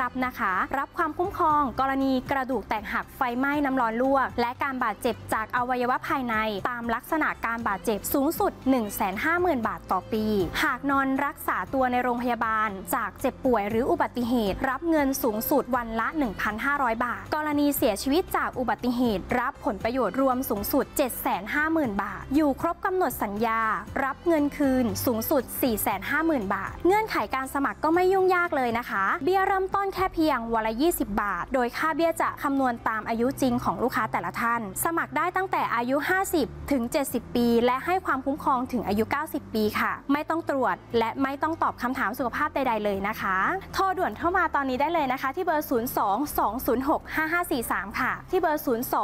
รับนะคะรับความคุ้มครองกรณีกระดูกแตกหักไฟไหม้น้ำร้อนลวกและการบาดเจ็บจากอวัยวะภายในตามลักษณะการบาดเจ็บสูงสุด 150,000 บาทต่อปีหากนอนรักษาตัวในโรงพยาบาลจากเจ็บป่วยหรืออุบัติเหตุรับเงินสูงสุดวันละ 1,500 บาทกรณีเสียชีวิตจากอุบัติเหตุรับผลประโยชน์รวมสูงสุด 750,000 บาทอยู่ครบกำหนดสัญญารับเงินคืนสูงสุด 450,000 บาทเงื่อนไขการสมัครก็ไม่ยุ่งยากเลยนะคะเบี้ยเริ่มต้นแค่เพียงวันละ20 บาทโดยค่าเบี้ยจะคำนวณตามอายุจริงของลูกค้าแต่ละท่านสมัครได้ตั้งแต่อายุ 50 ถึง 70 ปีและให้ความคุ้มครองถึงอายุ 90 ปีค่ะไม่ต้องตรวจและไม่ต้องตอบคำถามสุขภาพใดๆเลยนะคะโทรด่วนเข้ามาตอนนี้ได้เลยนะคะที่เบอร์ 02-206-5543 ค่ะที่เบอร์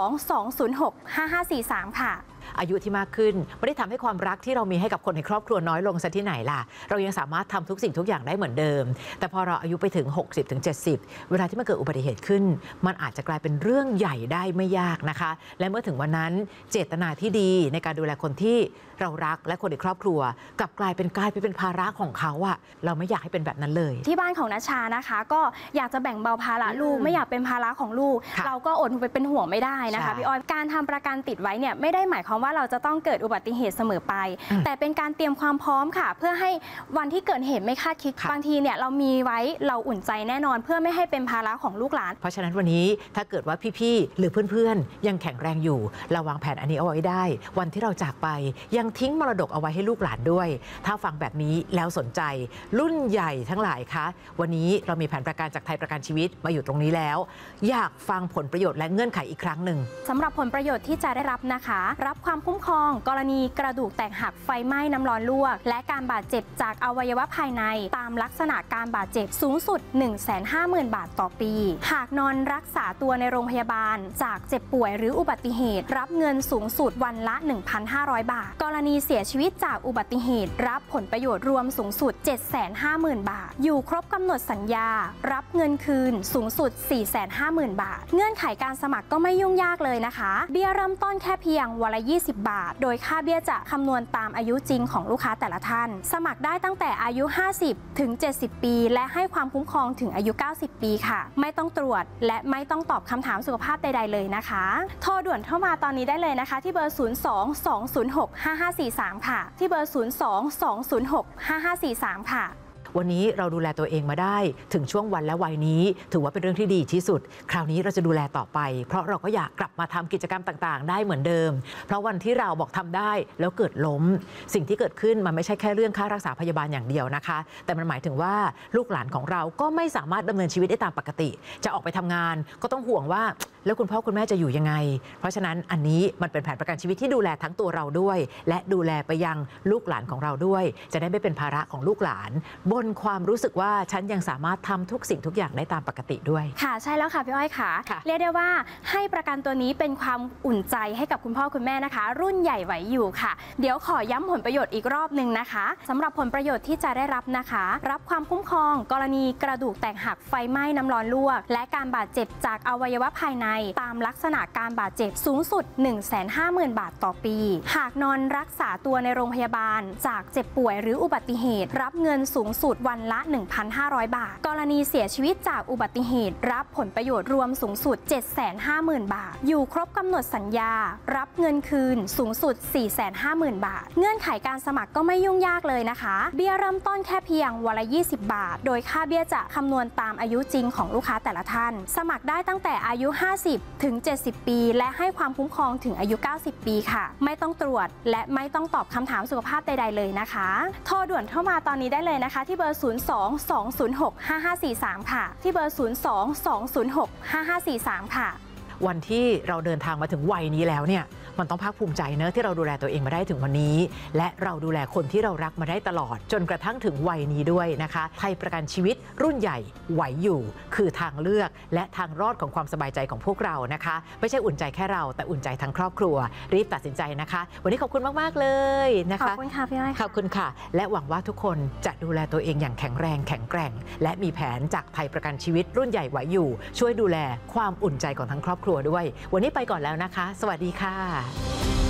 02-206-5543 ค่ะอายุที่มากขึ้นไม่ได้ทำให้ความรักที่เรามีให้กับคนในครอบครัวน้อยลงซะที่ไหนล่ะเรายังสามารถทำทุกสิ่งทุกอย่างได้เหมือนเดิมแต่พอเราอายุไปถึง 60-70 เวลาที่มันเกิดอุบัติเหตุขึ้นมันอาจจะกลายเป็นเรื่องใหญ่ได้ไม่ยากนะคะและเมื่อถึงวันนั้นเจตนาที่ดีในการดูแลคนที่เรารักและคนในครอบครัวกลับกลายเป็นภาระของเขาอะเราไม่อยากให้เป็นแบบนั้นเลยที่บ้านของณชานะคะก็อยากจะแบ่งเบาภาระลูกไม่อยากเป็นภาระของลูกเราก็อดไปเป็นห่วงไม่ได้นะคะพี่อ้อยการทำประกันติดไว้เนี่ยไม่ได้หมายความว่าเราจะต้องเกิดอุบัติเหตุเสมอไปแต่เป็นการเตรียมความพร้อมค่ะเพื่อให้วันที่เกิดเหตุไม่คาดคิดบางทีเนี่ยเรามีไว้เราอุ่นใจแน่นอนเพื่อไม่ให้เป็นภาระของลูกหลานเพราะฉะนั้นวันนี้ถ้าเกิดว่าพี่ๆหรือเพื่อนๆยังแข็งแรงอยู่เราวางแผนอันนี้เอาไว้ได้วันที่เราจากไปยังทิ้งมรดกเอาไว้ให้ลูกหลานด้วยถ้าฟังแบบนี้แล้วสนใจรุ่นใหญ่ทั้งหลายคะวันนี้เรามีแผนประกันจากไทยประกันชีวิตมาอยู่ตรงนี้แล้วอยากฟังผลประโยชน์และเงื่อนไขอีกครั้งหนึ่งสำหรับผลประโยชน์ที่จะได้รับนะคะรับความคุ้มครองกรณีกระดูกแตกหักไฟไหม้น้ำร้อนลวกและการบาดเจ็บจากอวัยวะภายในตามลักษณะการบาดเจ็บสูงสุด 150,000 บาทต่อปีหากนอนรักษาตัวในโรงพยาบาลจากเจ็บป่วยหรืออุบัติเหตุรับเงินสูงสุดวันละ 1,500 บาทกรณีเสียชีวิตจากอุบัติเหตุรับผลประโยชน์รวมสูงสุด 750,000 บาทอยู่ครบกำหนดสัญญารับเงินคืนสูงสุด 450,000 บาทเงื่อนไขการสมัครก็ไม่ยุ่งยากเลยนะคะเบี้ยเริ่มต้นแค่เพียงวันละ20 บาทโดยค่าเบี้ยจะคำนวณตามอายุจริงของลูกค้าแต่ละท่านสมัครได้ตั้งแต่อายุ 50 ถึง 70 ปีและให้ความคุ้มครองถึงอายุ 90 ปีค่ะไม่ต้องตรวจและไม่ต้องตอบคำถามสุขภาพใดๆเลยนะคะโทรด่วนเข้ามาตอนนี้ได้เลยนะคะที่เบอร์ 02-206-5543 ค่ะที่เบอร์ 02-206-5543 ค่ะวันนี้เราดูแลตัวเองมาได้ถึงช่วงวันและวัยนี้ถือว่าเป็นเรื่องที่ดีที่สุดคราวนี้เราจะดูแลต่อไปเพราะเราก็อยากกลับมาทำกิจกรรมต่างๆได้เหมือนเดิมเพราะวันที่เราบอกทำได้แล้วเกิดล้มสิ่งที่เกิดขึ้นมันไม่ใช่แค่เรื่องค่ารักษาพยาบาลอย่างเดียวนะคะแต่มันหมายถึงว่าลูกหลานของเราก็ไม่สามารถดำเนินชีวิตได้ตามปกติจะออกไปทำงานก็ต้องห่วงว่าแล้วคุณพ่อคุณแม่จะอยู่ยังไงเพราะฉะนั้นอันนี้มันเป็นแผนประกันชีวิตที่ดูแลทั้งตัวเราด้วยและดูแลไปยังลูกหลานของเราด้วยจะได้ไม่เป็นภาระของลูกหลานบนความรู้สึกว่าฉันยังสามารถทำทุกสิ่งทุกอย่างได้ตามปกติด้วยค่ะใช่แล้วค่ะพี่อ้อยค่ะเรียกได้ว่าให้ประกันตัวนี้เป็นความอุ่นใจให้กับคุณพ่อคุณแม่นะคะรุ่นใหญ่ไหวอยู่ค่ะเดี๋ยวขอย้ำผลประโยชน์อีกรอบหนึ่งนะคะสำหรับผลประโยชน์ที่จะได้รับนะคะรับความคุ้มครองกรณีกระดูกแตกหักไฟไหม้น้ำร้อนลวกและการบาดเจ็บจากอวัยวะภายในตามลักษณะการบาดเจ็บสูงสุด 150,000 บาทต่อปีหากนอนรักษาตัวในโรงพยาบาลจากเจ็บป่วยหรืออุบัติเหตุรับเงินสูงสุดวันละ 1,500 บาทกรณีเสียชีวิตจากอุบัติเหตุรับผลประโยชน์รวมสูงสุด 750,000 บาทอยู่ครบกำหนดสัญญารับเงินคืนสูงสุด 450,000 บาทเงื่อนไขการสมัครก็ไม่ยุ่งยากเลยนะคะเบี้ยเริ่มต้นแค่เพียงวันละ20 บาทโดยค่าเบี้ยจะคำนวณตามอายุจริงของลูกค้าแต่ละท่านสมัครได้ตั้งแต่อายุ 50 ถึง 70 ปีและให้ความคุ้มครองถึงอายุ 90 ปีค่ะไม่ต้องตรวจและไม่ต้องตอบคำถามสุขภาพใดๆเลยนะคะโทรด่วนเข้ามาตอนนี้ได้เลยนะคะที่เบอร์ 02-206-5543 ค่ะที่เบอร์ 02-206-5543 ค่ะวันที่เราเดินทางมาถึงวัยนี้แล้วเนี่ยมันต้องภาคภูมิใจเนอะที่เราดูแลตัวเองมาได้ถึงวันนี้และเราดูแลคนที่เรารักมาได้ตลอดจนกระทั่งถึงวัยนี้ด้วยนะคะไทยประกันชีวิตรุ่นใหญ่ไหวอยู่คือทางเลือกและทางรอดของความสบายใจของพวกเรานะคะไม่ใช่อุ่นใจแค่เราแต่อุ่นใจทั้งครอบครัวรีบตัดสินใจนะคะวันนี้ขอบคุณมากๆเลยนะคะขอบคุณค่ะพี่อ้อยขอบคุณค่ะและหวังว่าทุกคนจะดูแลตัวเองอย่างแข็งแรงแข็งแกร่งและมีแผนจากไทยประกันชีวิตรุ่นใหญ่ไหวอยู่ช่วยดูแลความอุ่นใจของทั้งครอบครัวด้วยวันนี้ไปก่อนแล้วนะคะสวัสดีค่ะ